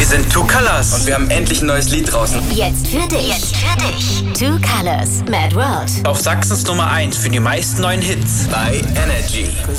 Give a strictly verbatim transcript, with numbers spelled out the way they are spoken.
Wir sind Two Colors und wir haben endlich ein neues Lied draußen. Jetzt für dich. Jetzt für dich. Two Colors, Mad World. Auf Sachsens Nummer eins für die meisten neuen Hits bei Energy.